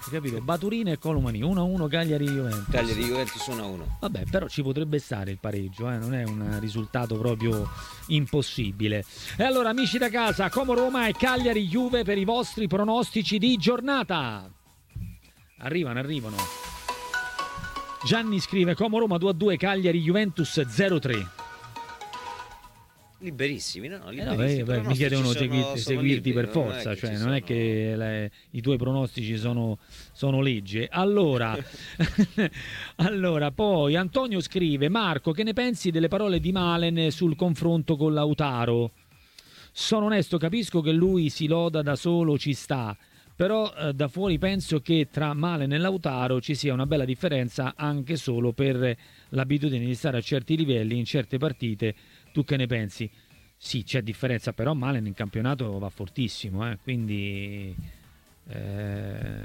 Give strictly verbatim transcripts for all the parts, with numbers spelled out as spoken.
capito? Baturina e Colomani uno a uno, Cagliari Juventus. Cagliari Juventus uno a uno. Vabbè, però ci potrebbe stare il pareggio, eh? Non è un risultato proprio impossibile. E allora, amici da casa, Como Roma e Cagliari Juve per i vostri pronostici di giornata. Arrivano, arrivano. Gianni scrive Como Roma due a due, Cagliari Juventus zero a tre. Liberissimi, no? Eh no, beh, beh, mi chiedevano segui- seguirti per forza, non cioè non sono... è che le, i tuoi pronostici sono, sono legge. Allora, allora, poi Antonio scrive Marco, che ne pensi delle parole di Malen sul confronto con Lautaro? Sono onesto, capisco che lui si loda da solo, ci sta, però eh, da fuori penso che tra Malen e Lautaro ci sia una bella differenza anche solo per l'abitudine di stare a certi livelli in certe partite. Tu che ne pensi? Sì, c'è differenza, però Malen in campionato va fortissimo, eh? Quindi eh,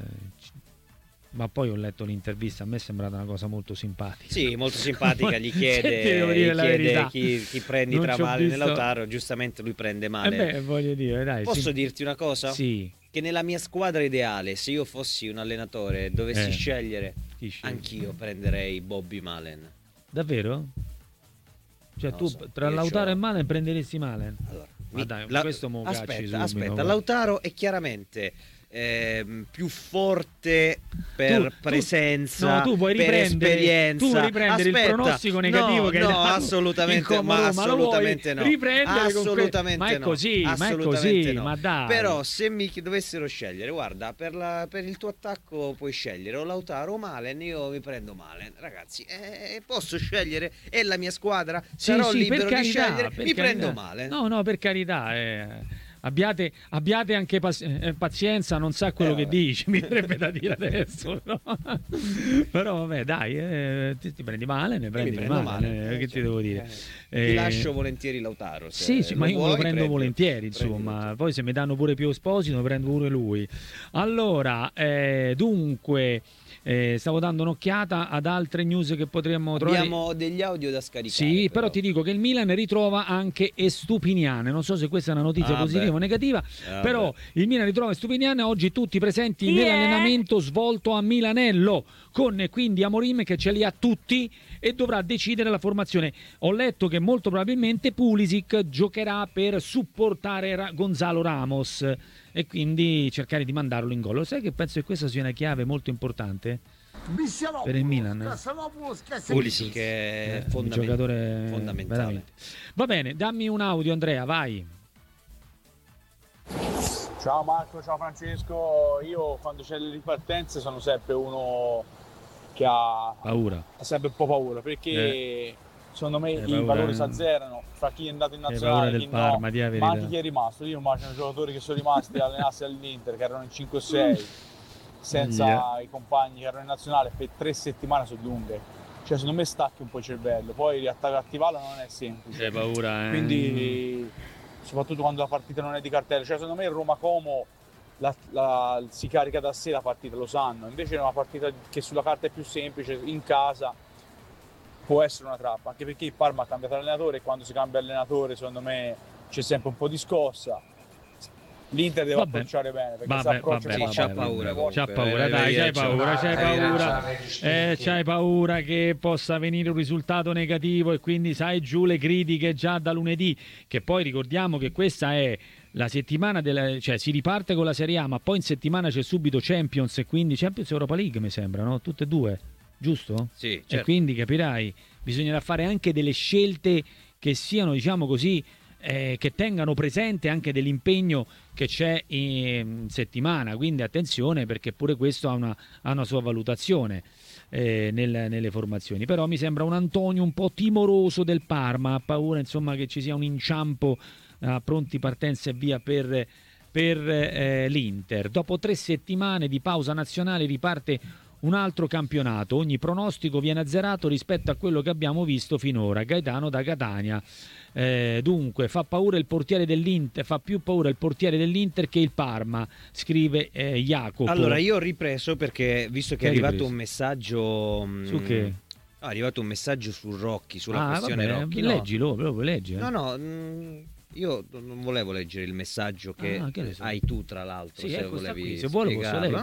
ma poi ho letto l'intervista, a me è sembrata una cosa molto simpatica. Sì, molto simpatica, gli chiede, gli chiede chi, chi prendi non tra Malen visto... e Lautaro, giustamente lui prende Malen. Eh beh, voglio dire, dai, posso sì. dirti una cosa? Sì. Che nella mia squadra ideale, se io fossi un allenatore, dovessi eh. scegliere, anch'io prenderei Bobby Malen. Davvero? Cioè non tu so, tra Lautaro c'ho... e Malen prenderesti Malen? Allora, ma mi... dai, la... questo mo aspetta, aspetta, subito, Lautaro è chiaramente eh, più forte per tu, presenza, tu, no, tu vuoi per esperienza. Tu vuoi riprendere aspetta, il pronostico negativo no, che no, hai dato assolutamente, ma assolutamente no. Assolutamente ma è no. così, assolutamente ma è così, no. ma dai. Però se mi dovessero scegliere, guarda, per, la, per il tuo attacco puoi scegliere o Lautaro o Malen, io mi prendo Malen, ragazzi, eh, posso scegliere, è la mia squadra, sì, sarò sì, libero carità, di scegliere, mi carità. prendo Malen. No, no, per carità, eh. Abbiate, abbiate anche pas- eh, pazienza, non sa quello eh, che dici, mi verrebbe da dire adesso. No? Però vabbè, dai, eh, ti, ti prendi male, ne prendi male, male eh, che ti devo dire. Eh, ti lascio volentieri Lautaro. Se sì, sì, ma io vuoi, lo prendo prendi, volentieri, insomma. prendi. Poi se mi danno pure più Esposito, prendo pure lui. Allora, eh, dunque... Eh, stavo dando un'occhiata ad altre news che potremmo trovare. Abbiamo degli audio da scaricare. Sì, però, però ti dico che il Milan ritrova anche Estupiniane. Non so se questa è una notizia ah, positiva beh. o negativa, ah, però beh. il Milan ritrova Estupiniane, oggi tutti presenti yeah. nell'allenamento svolto a Milanello, con quindi Amorim che ce li ha tutti e dovrà decidere la formazione. Ho letto che molto probabilmente Pulisic giocherà per supportare Ra- Gonzalo Ramos e quindi cercare di mandarlo in gol. Lo sai che penso che questa sia una chiave molto importante per il Milan? Pulisic che è eh, un giocatore fondamentale. Veramente. Va bene, dammi un audio Andrea, vai. Ciao Marco, ciao Francesco. Io quando c'è le ripartenze sono sempre uno che ha paura, ha sempre un po' paura perché eh. secondo me eh, i valori si azzerano fra chi è andato in nazionale e chi Parma, no, ma anche chi è rimasto. Io immagino i giocatori che sono rimasti allenarsi all'Inter, che erano in cinque o sei, senza yeah. i compagni che erano in nazionale, per tre settimane sono lunghe. Cioè secondo me stacchi un po' il cervello, poi riattivarlo non è semplice. C'è paura, eh? Quindi soprattutto quando la partita non è di cartello, cioè secondo me il Roma-Como la, la, si carica da sé la partita, lo sanno, invece è una partita che sulla carta è più semplice, in casa può essere una trappa, anche perché il Parma ha cambiato allenatore e quando si cambia allenatore secondo me c'è sempre un po' di scossa. L'Inter deve vabbè. approcciare bene perché vabbè, se approccia vabbè, sì, c'ha paura, c'ha paura, dai, c'hai paura, c'hai paura, eh, c'hai paura che possa venire un risultato negativo e quindi sai giù le critiche già da lunedì, che poi ricordiamo che questa è la settimana della, cioè si riparte con la Serie A, ma poi in settimana c'è subito Champions e quindi Champions Europa League mi sembra, no? Tutte e due, giusto? Sì, certo. E quindi capirai, bisognerà fare anche delle scelte che siano, diciamo così, Eh, che tengano presente anche dell'impegno che c'è in settimana, quindi attenzione perché pure questo ha una, ha una sua valutazione eh, nel, nelle formazioni. Però mi sembra un Antonio un po' timoroso del Parma, ha paura insomma che ci sia un inciampo a pronti partenza e via per, per eh, l'Inter. Dopo tre settimane di pausa nazionale riparte un altro campionato, ogni pronostico viene azzerato rispetto a quello che abbiamo visto finora. Gaetano da Catania. Eh, dunque fa paura il portiere dell'Inter, fa più paura il portiere dell'Inter che il Parma, scrive eh, Jacopo. Allora io ho ripreso perché visto che, che è arrivato ripreso? un messaggio su che? No, è arrivato un messaggio su Rocchi, sulla ah, questione vabbè, Rocchi. Leggilo, no. proprio leggi. Eh. No, no, mh, io non volevo leggere il messaggio che, ah, che hai tu tra l'altro, sì, se ecco, volevi se vuole posso leggere.